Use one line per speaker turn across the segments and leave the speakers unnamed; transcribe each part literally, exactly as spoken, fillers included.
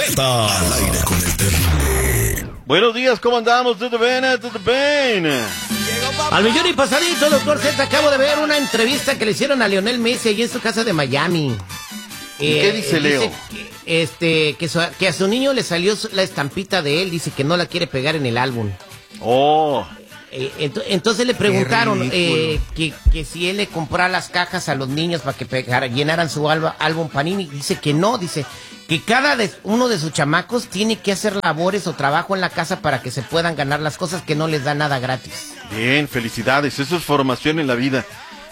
Z. Al aire con el terrible.
Buenos días, ¿cómo andamos? ¿Todo bien? ¿Todo bien?
Al millón y pasadito, doctor Z. Acabo de ver una entrevista que le hicieron a Lionel Messi allí en su casa de Miami.
¿Y eh, qué dice Leo?
Dice que, este, que, su, que a su niño le salió la estampita de él. Dice que no la quiere pegar en el álbum.
Oh.
Eh, ent- entonces le preguntaron eh, que, que si él le comprara las cajas a los niños para que pegara, llenaran su alba, álbum Panini. Dice que no, dice que cada de, uno de sus chamacos tiene que hacer labores o trabajo en la casa para que se puedan ganar las cosas, que no les da nada gratis.
Bien, felicidades, eso es formación en la vida.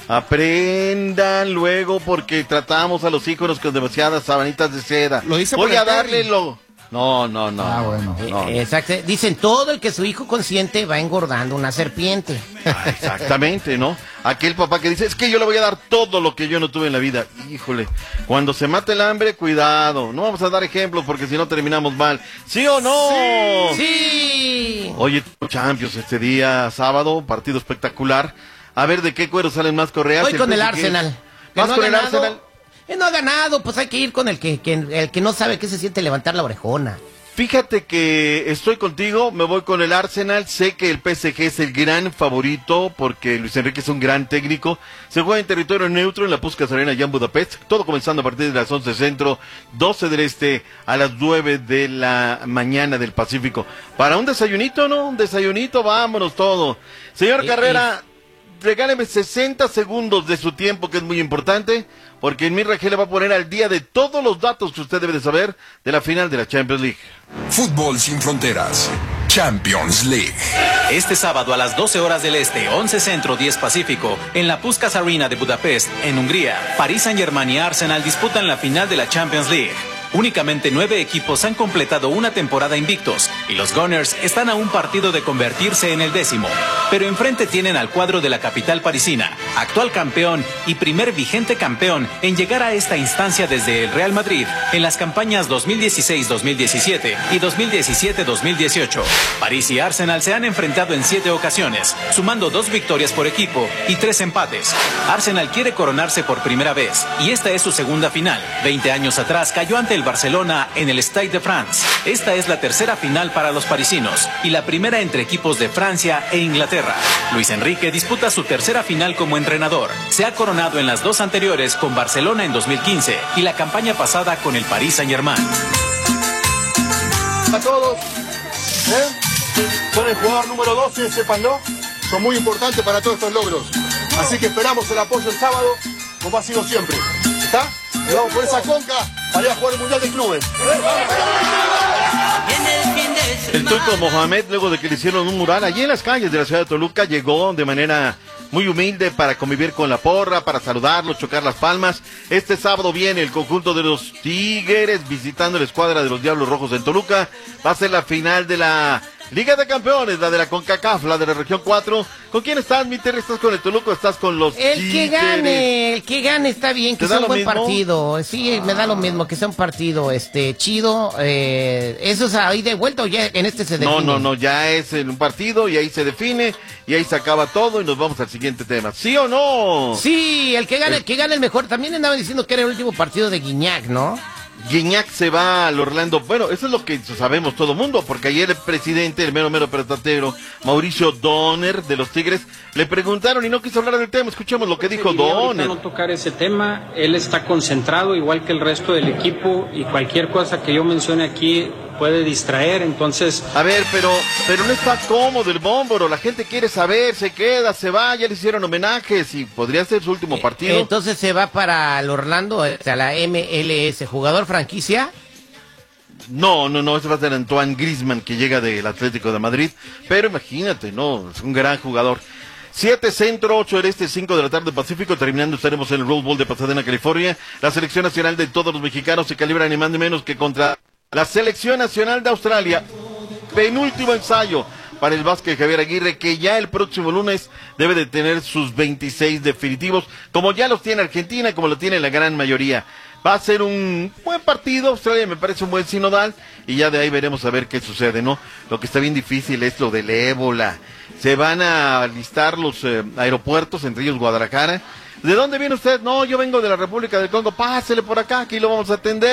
Aprendan luego, porque tratamos a los hijos con demasiadas sabanitas de seda.
Lo dice
Voy
por
a
el
darle
Terry.
lo... No, no, no.
Ah, bueno.
No.
Eh, exacto. Dicen, todo el que su hijo consiente va engordando una serpiente.
Ah, exactamente, ¿no? Aquel papá que dice, es que yo le voy a dar todo lo que yo no tuve en la vida. Híjole, cuando se mate el hambre, cuidado. No vamos a dar ejemplos porque si no terminamos mal. ¿Sí o no?
Sí.
Oye, Champions este día, sábado, partido espectacular. A ver, ¿de qué cuero salen más correas?
Voy con el Arsenal. Que
¿Vas
no ha
con el
ganado.
Arsenal?
Él no ha ganado, pues hay que ir con el que, que el que no sabe qué se siente levantar la orejona.
Fíjate que estoy contigo, me voy con el Arsenal, sé que el P S G es el gran favorito porque Luis Enrique es un gran técnico, se juega en territorio neutro en la Puskás Arena allá en Budapest, todo comenzando a partir de las once centro, doce del este a las nueve de la mañana del Pacífico. Para un desayunito, ¿no? Un desayunito, vámonos todo. Señor
Y-
Carrera, regáleme sesenta segundos de su tiempo, que es muy importante, porque en mi Regel le va a poner al día de todos los datos que usted debe de saber de la final de la Champions League.
Fútbol sin fronteras. Champions League.
Este sábado a las doce horas del Este, once Centro, diez Pacífico, en la Puskás Arena de Budapest, en Hungría, Paris Saint-Germain y Arsenal disputan la final de la Champions League. Únicamente nueve equipos han completado una temporada invictos y los Gunners están a un partido de convertirse en el décimo. Pero enfrente tienen al cuadro de la capital parisina, actual campeón y primer vigente campeón en llegar a esta instancia desde el Real Madrid en las campañas dos mil dieciséis dos mil diecisiete y dos mil diecisiete dos mil dieciocho. París y Arsenal se han enfrentado en siete ocasiones, sumando dos victorias por equipo y tres empates. Arsenal quiere coronarse por primera vez y esta es su segunda final. veinte años atrás cayó ante el Barcelona en el Stade de France. Esta es la tercera final para los parisinos y la primera entre equipos de Francia e Inglaterra. Luis Enrique disputa su tercera final como entrenador. Se ha coronado en las dos anteriores con Barcelona en dos mil quince y la campaña pasada con el Paris Saint-Germain.
A todos, ¿eh? Son el jugador número doce, sépanlo, son muy importantes para todos estos logros. Así que esperamos el apoyo el sábado, como ha sido siempre. ¿Está? Y vamos por esa conca para ir a jugar el Mundial de Clubes.
El Turco Mohamed, luego de que le hicieron un mural allí en las calles de la ciudad de Toluca, llegó de manera muy humilde para convivir con la porra, para saludarlos, chocar las palmas. Este sábado viene el conjunto de los Tigres visitando la escuadra de los Diablos Rojos en Toluca. Va a ser la final de la Liga de Campeones, la de la CONCACAF, la de la región cuatro. ¿Con quién estás, mi Terry? ¿Estás con el Toluca o estás con los
El
Tigres?
que gane, el que gane está bien, que
¿Te
sea
da
un
lo
buen
mismo?
partido. Sí, me da lo mismo, que sea un partido este chido. Eh, eso es ahí de vuelta o ya en este se define.
No, no, no, ya es en un partido y ahí se define y ahí se acaba todo y nos vamos al siguiente tema. ¿Sí o no?
Sí, el que gane, el que gane el mejor. También andaban diciendo que era el último partido de Guiñac, ¿no?
Guiñac se va al Orlando. Bueno, eso es lo que sabemos todo mundo, porque ayer el presidente, el mero mero petatero, Mauricio Donner de los Tigres, le preguntaron y no quiso hablar del tema. Escuchemos lo que dijo Donner.
No tocar ese tema, él está concentrado igual que el resto del equipo y cualquier cosa que yo mencione aquí puede distraer, entonces...
A ver, pero pero no está cómodo el Bómboro, la gente quiere saber, se queda, se va, ya le hicieron homenajes y podría ser su último partido.
Eh, entonces se va para el Orlando, o sea, la M L S, jugador franquicia.
No, no, no, ese va a ser Antoine Griezmann, que llega del Atlético de Madrid, pero imagínate, no, es un gran jugador. siete Centro, ocho del Este, cinco de la tarde Pacífico, terminando estaremos en el Rose Bowl de Pasadena, California. La selección nacional de todos los mexicanos se calibra ni más ni menos que contra la selección nacional de Australia. Penúltimo ensayo para el básquet Javier Aguirre, que ya el próximo lunes debe de tener sus veintiséis definitivos, como ya los tiene Argentina, como lo tiene la gran mayoría. Va a ser un buen partido, Australia me parece un buen sinodal, y ya de ahí veremos a ver qué sucede, ¿no? Lo que está bien difícil es lo del ébola. Se van a listar los eh, aeropuertos, entre ellos Guadalajara. ¿De dónde viene usted? No, yo vengo de la República del Congo, pásele por acá, aquí lo vamos a atender.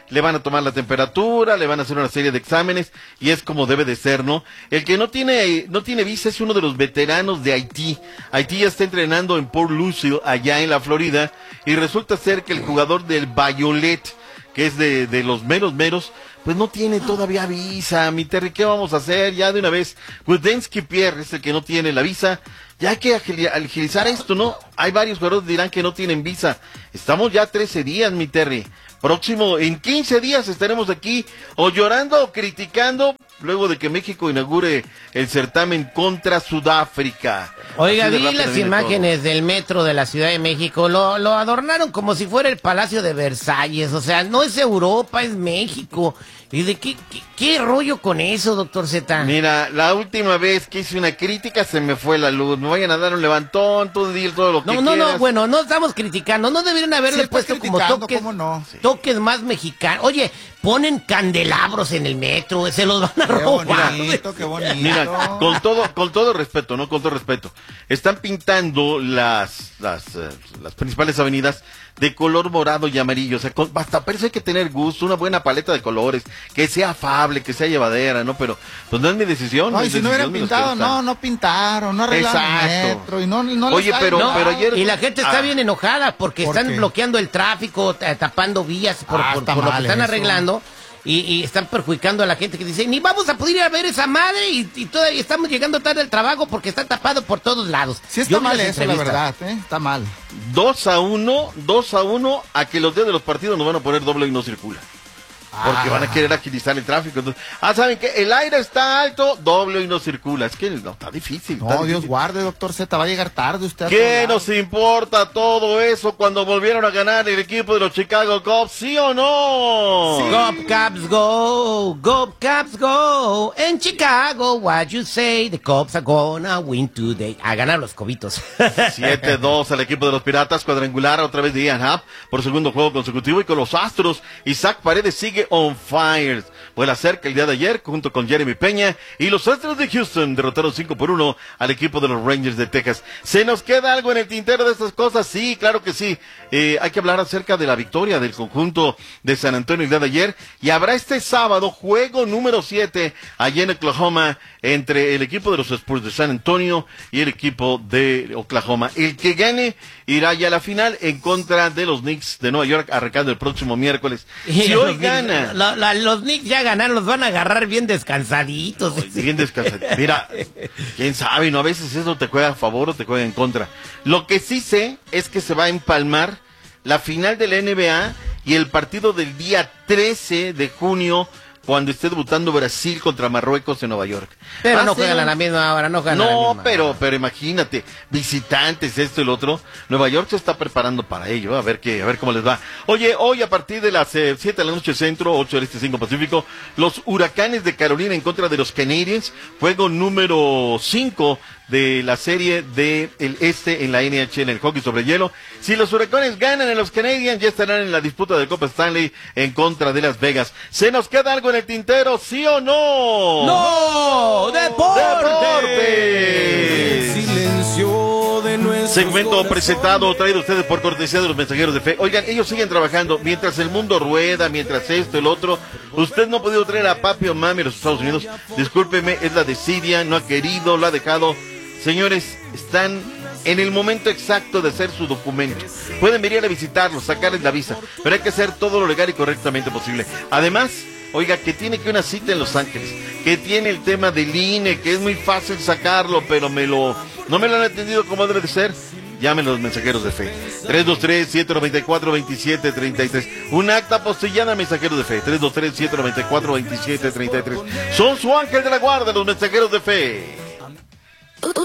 le van a tomar la temperatura, le van a hacer una serie de exámenes, y es como debe de ser, ¿no? El que no tiene, no tiene visa es uno de los veteranos de Haití. Haití ya está entrenando en Port Lucie, allá en la Florida, y resulta ser que el jugador del Violet, que es de, de los meros meros, pues no tiene todavía visa. Mi Terry, ¿qué vamos a hacer? Ya de una vez, Gudensky Pierre es el que no tiene la visa. Ya hay que agilizar esto, ¿no? Hay varios jugadores que dirán que no tienen visa. Estamos ya trece días, mi Terry. Próximo, en quince días estaremos aquí o llorando o criticando luego de que México inaugure el certamen contra Sudáfrica.
Oiga, vi las imágenes del metro de la Ciudad de México, lo, lo adornaron como si fuera el Palacio de Versalles, o sea, no es Europa, es México. ¿Y de qué, qué, qué rollo con eso, doctor Z?
Mira, la última vez que hice una crítica se me fue la luz. Me vayan a dar un levantón, tú di todo lo que
no,
no,
quieras. No, no,
no,
bueno, no estamos criticando. No deberían haberle sí, puesto como toques,
no?
toques más mexicanos. Oye, ponen candelabros en el metro, se los van a robar.
Qué bonito, qué bonito.
Mira, con todo, con todo respeto, ¿no? Con todo respeto. Están pintando las, las, uh, las principales avenidas de color morado y amarillo, o sea, con, hasta parece hay que tener gusto, una buena paleta de colores, que sea afable, que sea llevadera, ¿no? Pero, pues no es mi decisión.
No,
no
y si no hubieran pintado, no, no pintaron, no arreglaron el metro, y no, no
Oye, pero,
no,
pero ayer...
Y la gente está
ah,
bien enojada porque
¿por
están
qué?
bloqueando el tráfico, tapando vías por,
ah,
por, por lo que están
eso.
arreglando. Y, y están perjudicando a la gente que dice, ni vamos a poder ir a ver esa madre y, y todavía estamos llegando tarde al trabajo porque está tapado por todos lados.
Sí está
Yo
mal eso, la verdad, ¿eh? Está mal.
Dos a uno, dos a uno, a que los días de los partidos nos van a poner doble y no circula. Porque ah. van a querer agilizar el tráfico. Entonces, ah, ¿saben qué? El aire está alto, doble y no circula. Es que no, está difícil.
No,
está
Dios
difícil.
guarde, doctor Z, va a llegar tarde usted.
¿Qué nos importa todo eso cuando volvieron a ganar el equipo de los Chicago Cubs? ¿Sí o no?
Sí. Go Cubs go, go Cubs go. En Chicago, what you say, the Cubs are gonna win today. A ganar los cobitos.
siete dos al equipo de los Piratas, cuadrangular otra vez de Ian Happ por segundo juego consecutivo, y con los Astros, Isaac Paredes sigue on fire. Vuela cerca el día de ayer junto con Jeremy Peña, y los Astros de Houston derrotaron cinco por uno al equipo de los Rangers de Texas. ¿Se nos queda algo en el tintero de estas cosas? Sí, claro que sí. Eh, hay que hablar acerca de la victoria del conjunto de San Antonio el día de ayer, y habrá este sábado juego número siete allá en Oklahoma entre el equipo de los Spurs de San Antonio y el equipo de Oklahoma. El que gane irá ya a la final en contra de los Knicks de Nueva York, arrancando el próximo miércoles. Si hoy gana...
La, la, los Knicks ya ganaron, los van a agarrar bien descansaditos.
Oh, bien descansaditos. Mira, quién sabe, ¿no? A veces eso te juega a favor o te juega en contra. Lo que sí sé es que se va a empalmar la final de la N B A y el partido del día trece de junio, cuando esté debutando Brasil contra Marruecos en Nueva York.
Pero no juegan a la misma hora, no juegan a la misma
No, pero,
hora.
pero imagínate, visitantes, esto y lo otro. Nueva York se está preparando para ello, a ver qué, a ver cómo les va. Oye, hoy a partir de las eh, siete de la noche centro, ocho del este, cinco pacífico, los Huracanes de Carolina en contra de los Canadiens, juego número cinco de la serie de el este en la N H L, en el hockey sobre hielo. Si los Huracanes ganan en los Canadiens, ya estarán en la disputa de Copa Stanley en contra de Las Vegas. ¿Se nos queda algo en el tintero, sí o no?
¡No! ¡Deporte!
¡Deporte!
Silencio de nuestros
Segmento
corazones.
presentado, traído a ustedes por cortesía de los mensajeros de fe. Oigan, ellos siguen trabajando mientras el mundo rueda, mientras esto, el otro. Usted no ha podido traer a papi o mami a los Estados Unidos. Discúlpeme, es la desidia, no ha querido, lo ha dejado. Señores, están en el momento exacto de hacer su documento. Pueden venir a visitarlos, sacarles la visa, pero hay que hacer todo lo legal y correctamente posible. Además, oiga, que tiene que una cita en Los Ángeles, que tiene el tema del I N E, que es muy fácil sacarlo, pero me lo no me lo han entendido como debe de ser. Llamen los mensajeros de fe. tres dos tres, siete nueve cuatro, dos siete tres tres. Un acta postillada, mensajeros de fe. tres dos tres, siete nueve cuatro, dos siete tres tres. Son su ángel de la guarda, los mensajeros de fe.